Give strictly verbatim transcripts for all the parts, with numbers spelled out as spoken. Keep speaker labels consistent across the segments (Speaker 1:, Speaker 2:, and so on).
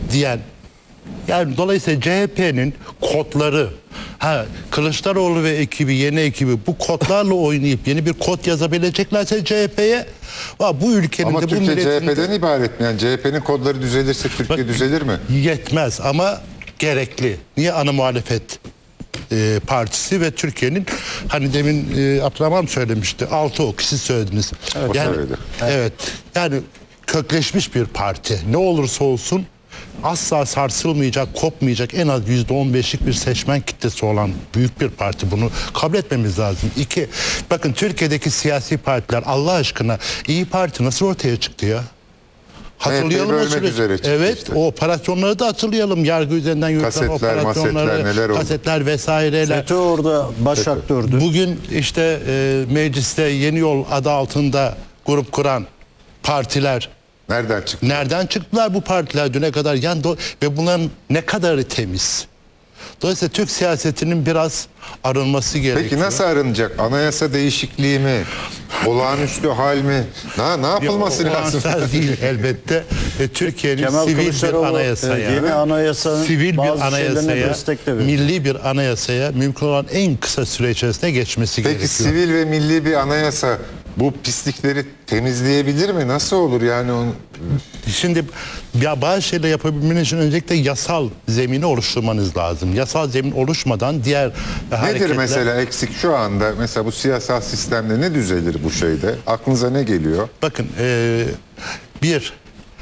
Speaker 1: diyen, yani dolayısıyla C H P'nin kodları, ha, Kılıçdaroğlu ve ekibi, yeni ekibi bu kodlarla oynayıp yeni bir kod yazabileceklerse C H P'ye, bu ülkenin
Speaker 2: ama
Speaker 1: de bu
Speaker 2: Türkiye C H
Speaker 1: milletin
Speaker 2: P'den ibaret mi? Yani C H P'nin kodları düzelirse Türkiye
Speaker 1: Bak,
Speaker 2: düzelir mi?
Speaker 1: Yetmez ama gerekli. Niye? Ana muhalefet e, partisi ve Türkiye'nin, hani demin e, Abdurrahman söylemişti, altı ok, siz söylediniz.
Speaker 2: Evet,
Speaker 1: yani,
Speaker 2: söyledi.
Speaker 1: evet. Yani kökleşmiş bir parti. Ne olursa olsun asla sarsılmayacak, kopmayacak, en az yüzde on beşlik bir seçmen kitlesi olan büyük bir parti. Bunu kabul etmemiz lazım. İki, bakın Türkiye'deki siyasi partiler, Allah aşkına, İyi Parti nasıl ortaya çıktı ya? Hatırlayalım o süreci. Evet, işte. O operasyonları da hatırlayalım. Yargı üzerinden yürüten
Speaker 2: kasetler,
Speaker 1: operasyonları,
Speaker 2: masetler, neler oldu?
Speaker 1: kasetler vesaireler.
Speaker 3: FETÖ orada baş aktördü.
Speaker 1: Bugün işte e, mecliste Yeni Yol adı altında grup kuran partiler
Speaker 2: nereden çıktı?
Speaker 1: Nereden çıktılar bu partiler düne kadar? Yani do- ve bunların ne kadarı temiz? Dolayısıyla Türk siyasetinin biraz arınması gerekiyor.
Speaker 2: Peki nasıl arınacak? Anayasa değişikliği mi? Olağanüstü hal mi? Ne, ne yapılması
Speaker 1: Yok,
Speaker 2: lazım?
Speaker 1: olağanüstü değil elbette. E, Türkiye'nin
Speaker 3: Kemal
Speaker 1: sivil bir
Speaker 3: Kılıçdaroğlu,
Speaker 1: anayasaya,
Speaker 3: e, yeni anayasanın
Speaker 1: sivil
Speaker 3: bazı
Speaker 1: bir anayasaya,
Speaker 3: şeylerine destek de veriyor.
Speaker 1: milli bir anayasaya mümkün olan en kısa süre içerisinde geçmesi
Speaker 2: Peki
Speaker 1: gerekiyor.
Speaker 2: sivil ve milli bir anayasa bu pislikleri temizleyebilir mi? Nasıl olur yani onu?
Speaker 1: Şimdi ya bazı şeyler yapabilmeniz için öncelikle yasal zemini oluşturmanız lazım. Yasal zemin oluşmadan diğer
Speaker 2: Nedir
Speaker 1: hareketler...
Speaker 2: mesela eksik şu anda? Mesela bu siyasal sistemde ne düzelir bu şeyde? Aklınıza ne geliyor?
Speaker 1: Bakın e, bir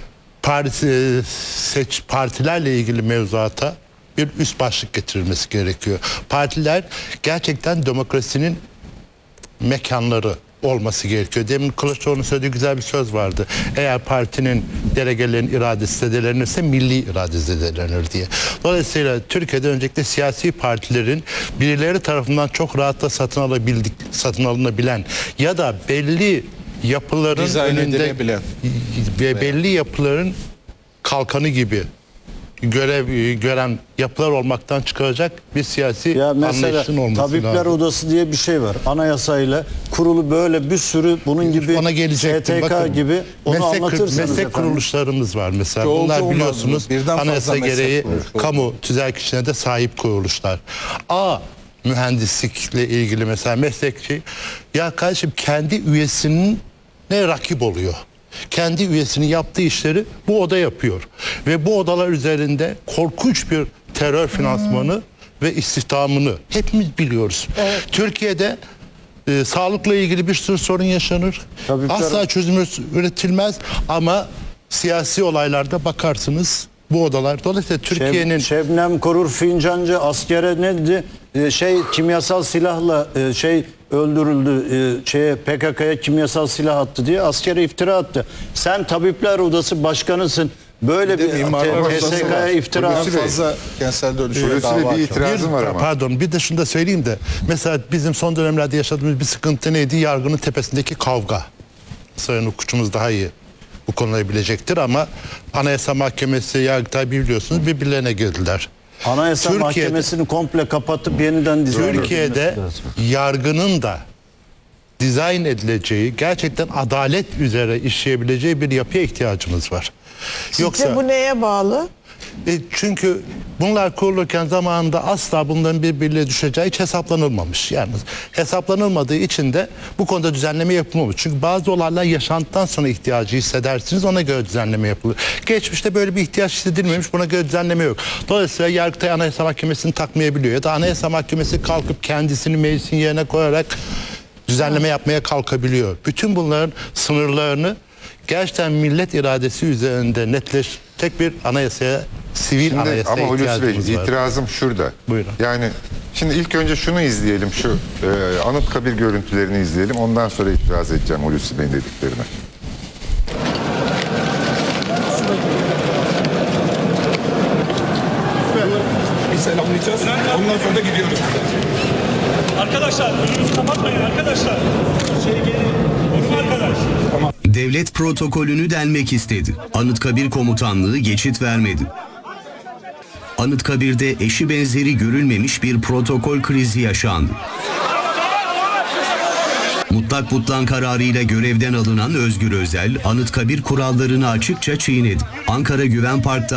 Speaker 1: parti, seç partilerle ilgili mevzuata bir üst başlık getirilmesi gerekiyor. Partiler gerçekten demokrasinin mekanları olması gerekiyor. Demin Kılıçdaroğlu'nun söylediği güzel bir söz vardı. Eğer partinin delegelerinin iradesi zedelenirse milli irade zedelenir diye. Dolayısıyla Türkiye'de öncelikle siyasi partilerin birileri tarafından çok rahatla satın alabildik, satın alınabilen ya da belli yapıların
Speaker 4: dizayn
Speaker 1: önünde
Speaker 4: edilebilen
Speaker 1: ve belli yapıların kalkanı gibi görev gören yapılar olmaktan çıkaracak bir siyasi
Speaker 3: Ya mesela
Speaker 1: anlayışın olması
Speaker 3: Tabipler
Speaker 1: lazım.
Speaker 3: Odası diye bir şey var. Anayasayla kurulu böyle bir sürü bunun gibi
Speaker 1: Ona gelecektim.
Speaker 3: S T K
Speaker 1: Bakın,
Speaker 3: gibi onu
Speaker 1: meslek,
Speaker 3: anlatırsanız
Speaker 1: meslek
Speaker 3: efendim.
Speaker 1: kuruluşlarımız var mesela.
Speaker 4: Çoğulcu
Speaker 1: Bunlar
Speaker 4: olmaz
Speaker 1: biliyorsunuz
Speaker 4: mı? Birden fazla
Speaker 1: anayasa
Speaker 4: meslek
Speaker 1: gereği
Speaker 4: kuruluşu.
Speaker 1: kamu tüzel kişiliğine de sahip kuruluşlar. A mühendislikle ilgili mesela meslekçi, ya kardeşim kendi üyesinin ne rakip oluyor. Kendi üyesinin yaptığı işleri bu oda yapıyor. Ve bu odalar üzerinde korkunç bir terör finansmanı hmm. ve istihdamını hepimiz biliyoruz. Evet. Türkiye'de e, sağlıkla ilgili bir sürü sorun yaşanır. Tabii, Asla tabii. çözüm üretilmez ama siyasi olaylarda bakarsınız bu odalar. Dolayısıyla Türkiye'nin...
Speaker 3: Şeb Şebnem Korur Fincancı askere ne dedi? Ee, şey kimyasal silahla e, şey öldürüldü. E, şeye P K K'ya kimyasal silah attı diye askere iftira attı. Sen Tabipler Odası başkanısın. Böyle bir, bir T S K'ya iftira attı.
Speaker 4: Fazla kentsel dönüşüme
Speaker 2: dava
Speaker 4: bir
Speaker 2: itirazım var ama.
Speaker 1: Pardon, bir de şunu da söyleyeyim de. Mesela bizim son dönemlerde yaşadığımız bir sıkıntı neydi? Yargının tepesindeki kavga. Sayın hukukçumuz daha iyi bu konuları bilecektir ama Anayasa Mahkemesi, Yargıtay biliyorsunuz birbirlerine girdiler.
Speaker 3: Anayasa Mahkemesi'ni komple kapatıp yeniden dizayn
Speaker 1: Türkiye'de yargının da dizayn edileceği, gerçekten adalet üzere işleyebileceği bir yapıya ihtiyacımız var.
Speaker 5: Sizce
Speaker 1: Yoksa
Speaker 5: bu neye bağlı?
Speaker 1: E, çünkü bunlar kurulurken zamanında asla bunların birbirine düşeceği hiç hesaplanılmamış. Yani hesaplanılmadığı için de bu konuda düzenleme yapılmamış. Çünkü bazı olaylar yaşantıdan sonra ihtiyacı hissedersiniz, ona göre düzenleme yapılır. Geçmişte böyle bir ihtiyaç hissedilmemiş, buna göre düzenleme yok. Dolayısıyla Yargıtay Anayasa Mahkemesi'ni takmayabiliyor ya da Anayasa Mahkemesi kalkıp kendisini meclisin yerine koyarak düzenleme yapmaya kalkabiliyor. Bütün bunların sınırlarını gerçekten millet iradesi üzerinde netleş tek bir anayasaya, sivil
Speaker 2: şimdi,
Speaker 1: anayasaya
Speaker 2: ama
Speaker 1: ihtiyacımız
Speaker 2: Bey,
Speaker 1: var.
Speaker 2: itirazım şurada.
Speaker 1: Buyurun.
Speaker 2: Yani şimdi ilk önce şunu izleyelim, şu e, Anıtkabir görüntülerini izleyelim. Ondan sonra itiraz edeceğim Hulusi Bey'in dediklerine.
Speaker 4: Bir selamlayacağız. Ondan sonra da gidiyoruz.
Speaker 6: Arkadaşlar önümüzü kapatmayın arkadaşlar. Şey geri. Korun arkadaş. Tamam.
Speaker 7: Devlet protokolünü delmek istedi. Anıtkabir Komutanlığı geçit vermedi. Anıtkabir'de eşi benzeri görülmemiş bir protokol krizi yaşandı. Mutlak butlan kararıyla görevden alınan Özgür Özel, Anıtkabir kurallarını açıkça çiğnedi. Ankara Güven Park'ta